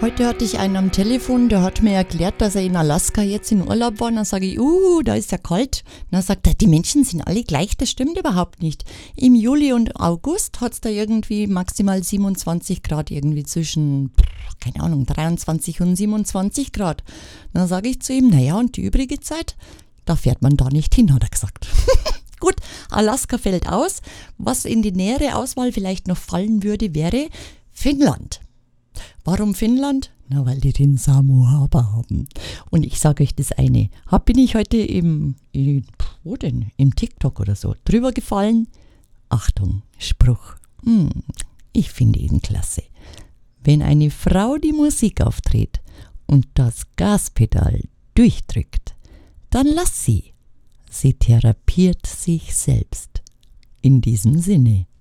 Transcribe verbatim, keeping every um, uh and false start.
Heute hatte ich einen am Telefon, der hat mir erklärt, dass er in Alaska jetzt in Urlaub war. Und dann sage ich, uh, da ist ja kalt. Und dann sagt er, die Menschen sind alle gleich, das stimmt überhaupt nicht. Im Juli und August hat es da irgendwie maximal siebenundzwanzig Grad, irgendwie zwischen, keine Ahnung, dreiundzwanzig und siebenundzwanzig Grad. Und dann sage ich zu ihm, naja, und die übrige Zeit, da fährt man da nicht hin, hat er gesagt. Gut, Alaska fällt aus. Was in die nähere Auswahl vielleicht noch fallen würde, wäre Finnland. Warum Finnland? Na, weil die den Samu Harbor haben. Und ich sage euch das eine. Hab, bin ich heute im, in, wo denn? Im TikTok oder so drüber gefallen. Achtung, Spruch. Hm, ich finde ihn klasse. Wenn eine Frau die Musik aufdreht und das Gaspedal durchdrückt, dann lass sie. Sie therapiert sich selbst. In diesem Sinne.